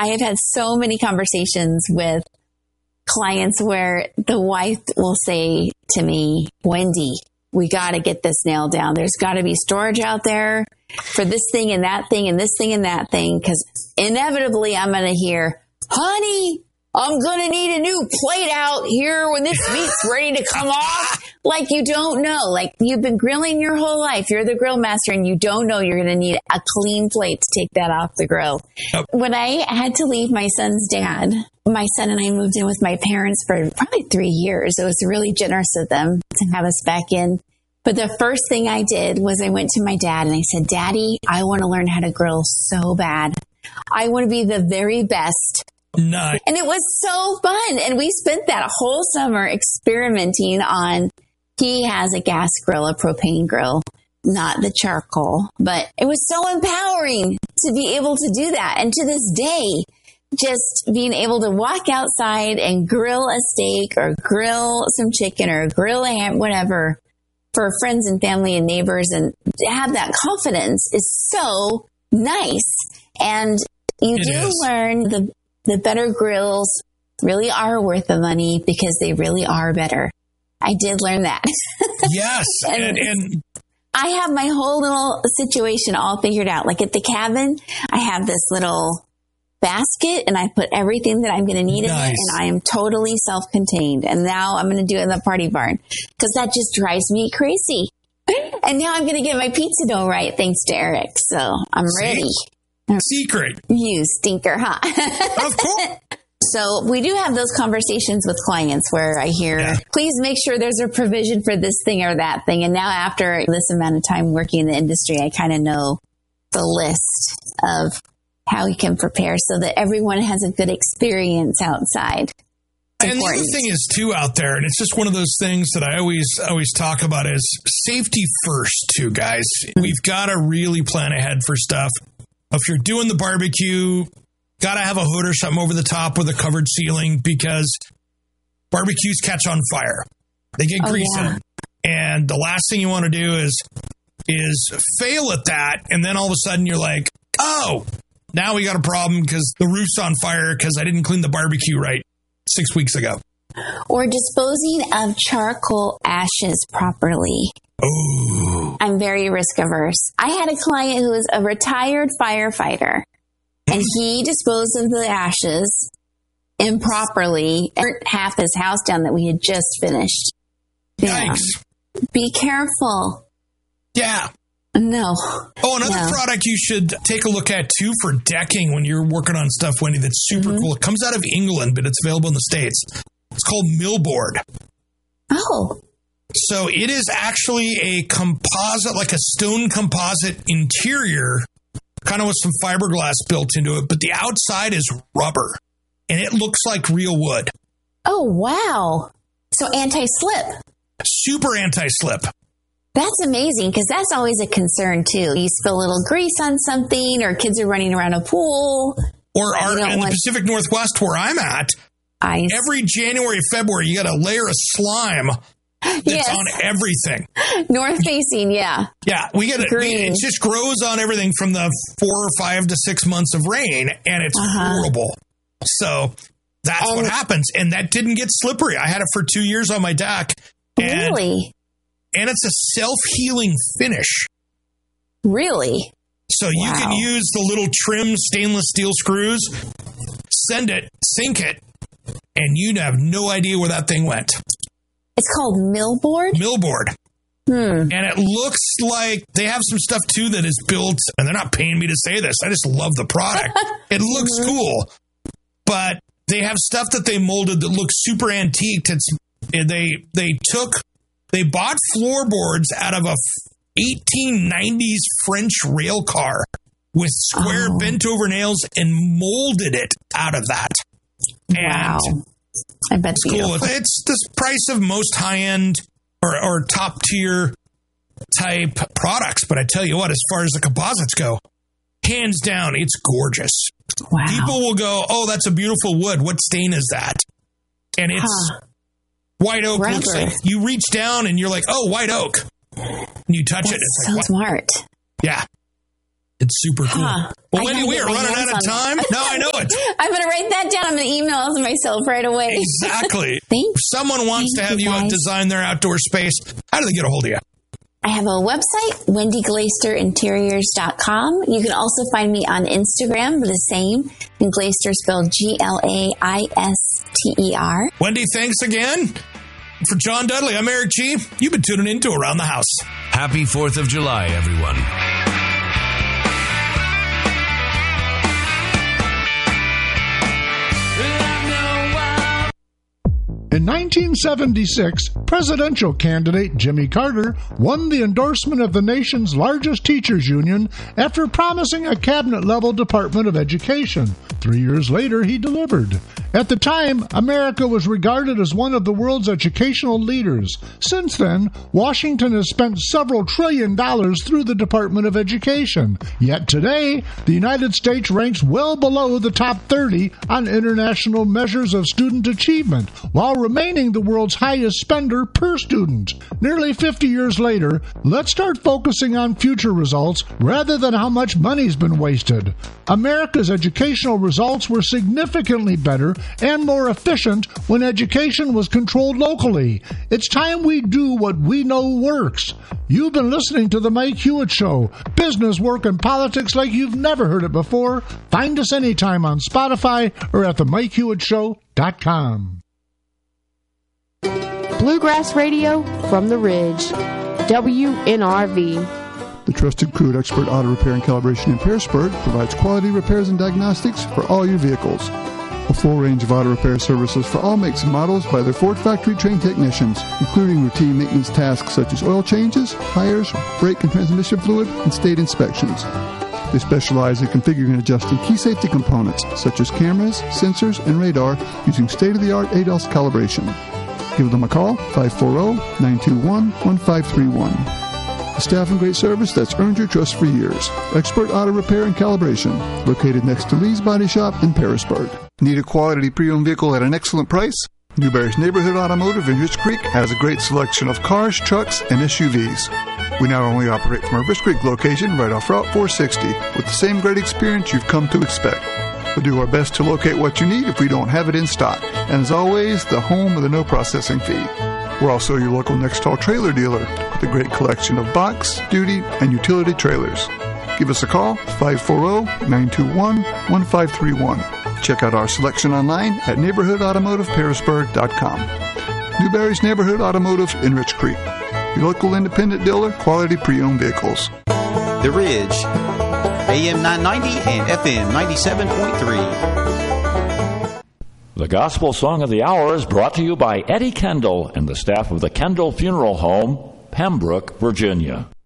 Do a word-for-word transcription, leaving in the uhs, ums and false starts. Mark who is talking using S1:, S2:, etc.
S1: I have had so many conversations with clients where the wife will say to me, Wendy, we got to get this nailed down. There's got to be storage out there for this thing and that thing and this thing and that thing. Because inevitably I'm going to hear, honey, I'm going to need a new plate out here when this meat's ready to come off. Like you don't know. Like you've been grilling your whole life. You're the grill master and you don't know you're going to need a clean plate to take that off the grill. Yep. When I had to leave my son's dad, my son and I moved in with my parents for probably three years. It was really generous of them to have us back in. But the first thing I did was I went to my dad and I said, Daddy, I want to learn how to grill so bad. I want to be the very best.
S2: Nice.
S1: And it was so fun. And we spent that whole summer experimenting on, he has a gas grill, a propane grill, not the charcoal, but it was so empowering to be able to do that. And to this day, just being able to walk outside and grill a steak or grill some chicken or grill a ham, whatever, for friends and family and neighbors, and to have that confidence is so nice. And you
S2: it
S1: do
S2: is.
S1: learn the the better grills really are worth the money because they really are better. I did learn that.
S2: Yes.
S1: and,
S2: and, and
S1: I have my whole little situation all figured out. Like at the cabin, I have this little basket and I put everything that I'm going to need
S2: nice.
S1: in it, and I am totally self-contained. And now I'm going to do it in the party barn because that just drives me crazy. And now I'm going to get my pizza dough right thanks to Eric. So I'm
S2: See?
S1: ready.
S2: Secret.
S1: You stinker, huh?
S2: Of course.
S1: So we do have those conversations with clients where I hear, yeah. please make sure there's a provision for this thing or that thing. And now after this amount of time working in the industry, I kind of know the list of how we can prepare so that everyone has a good experience outside.
S2: It's and important. The other thing is too out there, and it's just one of those things that I always always talk about is safety first too, guys. Mm-hmm. We've got to really plan ahead for stuff. If you're doing the barbecue, got to have a hood or something over the top with a covered ceiling because barbecues catch on fire. They get grease oh, yeah. in. And the last thing you want to do is is fail at that. And then all of a sudden you're like, oh, now we got a problem because the roof's on fire because I didn't clean the barbecue right six weeks ago.
S1: Or disposing of charcoal ashes properly.
S2: Oh.
S1: I'm very risk averse. I had a client who was a retired firefighter, and he disposed of the ashes improperly and burnt half his house down that we had just finished.
S2: Yikes.
S1: Yeah. Be careful.
S2: Yeah.
S1: No.
S2: Oh, another
S1: no.
S2: product you should take a look at, too, for decking when you're working on stuff, Wendy, that's super mm-hmm. cool. It comes out of England, but it's available in the States. It's called Millboard.
S1: Oh.
S2: So it is actually a composite, like a stone composite interior, kind of with some fiberglass built into it, but the outside is rubber, and it looks like real wood.
S1: Oh, wow. So anti-slip.
S2: Super anti-slip.
S1: That's amazing, because that's always a concern, too. You spill a little grease on something, or kids are running around a pool.
S2: Or our, in want... the Pacific Northwest, where I'm at,
S1: Ice.
S2: Every January, February, you got a layer of slime that's yes. on everything.
S1: North facing, yeah.
S2: Yeah, we get it. It just grows on everything from the four or five to six months of rain, and it's uh-huh. horrible. So that's and, what happens. And that didn't get slippery. I had it for two years on my deck. And,
S1: really?
S2: And it's a self-healing finish.
S1: Really?
S2: So you wow. can use the little trim stainless steel screws, send it, sink it, and you'd have no idea where that thing went.
S1: It's called Millboard?
S2: Millboard.
S1: Hmm.
S2: And it looks like they have some stuff, too, that is built, and they're not paying me to say this. I just love the product. It looks mm-hmm. cool. But they have stuff that they molded that looks super antiqued. It's, they, they took, they bought floorboards out of a eighteen nineties French rail car with square oh. bent over nails and molded it out of that.
S1: Wow.
S2: And
S1: I bet
S2: it's cool. It's the price of most high-end or, or top-tier type products. But I tell you what, as far as the composites go, hands down, it's gorgeous.
S1: Wow.
S2: People will go, oh, that's a beautiful wood. What stain is that? And it's huh. white oak.
S1: Rubber.
S2: Looks like you reach down and you're like, oh, white oak. And you touch
S1: that's
S2: it. It's
S1: so
S2: like, what?
S1: Smart.
S2: Yeah. It's super cool. Huh. Well, Wendy, we are running out of time. No, I know it.
S1: I'm going to email myself right away.
S2: Exactly.
S1: Thank
S2: if someone wants
S1: Thank
S2: to have you, you design their outdoor space, how do they get a hold of you?
S1: I have a website, wendy glaister interiors dot com. You can also find me on Instagram, the same, and Glaister spelled G L A I S T E R.
S2: Wendy, thanks again. For John Dudley, I'm Eric G. You've been tuning in to Around the House.
S3: Happy fourth of July, everyone.
S4: In nineteen seventy-six, presidential candidate Jimmy Carter won the endorsement of the nation's largest teachers union after promising a cabinet-level Department of Education. Three years later, he delivered. At the time, America was regarded as one of the world's educational leaders. Since then, Washington has spent several trillion dollars through the Department of Education. Yet today, the United States ranks well below the top thirty on international measures of student achievement, while remaining the world's highest spender per student. Nearly fifty years later, let's start focusing on future results rather than how much money's been wasted. America's educational results were significantly better and more efficient when education was controlled locally. It's time we do what we know works. You've been listening to The Mike Hewitt Show. Business, work, and politics like you've never heard it before. Find us anytime on Spotify or at the mike hewitt show dot com.
S5: Bluegrass Radio from the Ridge, W N R V.
S6: The trusted crew at Expert Auto Repair and Calibration in Pearisburg provides quality repairs and diagnostics for all your vehicles. A full range of auto repair services for all makes and models by their Ford factory-trained technicians, including routine maintenance tasks such as oil changes, tires, brake and transmission fluid, and state inspections. They specialize in configuring and adjusting key safety components such as cameras, sensors, and radar using state-of-the-art A D A S calibration. Give them a call, five four zero, nine two one, one five three one. A staff and great service that's earned your trust for years. Expert Auto Repair and Calibration, located next to Lee's Body Shop in Pearisburg. Need a quality pre-owned vehicle at an excellent price? Newberry's Neighborhood Automotive in Rich Creek has a great selection of cars, trucks, and S U Vs. We not only operate from our Rich Creek location right off Route four sixty with the same great experience you've come to expect. We'll do our best to locate what you need if we don't have it in stock. And as always, the home of the no processing fee. We're also your local Nextall trailer dealer with a great collection of box, duty, and utility trailers. Give us a call, five four zero, nine two one, one five three one. Check out our selection online at neighborhood automotive pearisburg dot com. Newberry's Neighborhood Automotive in Rich Creek. Your local independent dealer, quality pre-owned vehicles.
S7: The Ridge, A M nine ninety and F M ninety-seven point three.
S8: The Gospel Song of the Hour is brought to you by Eddie Kendall and the staff of the Kendall Funeral Home, Pembroke, Virginia.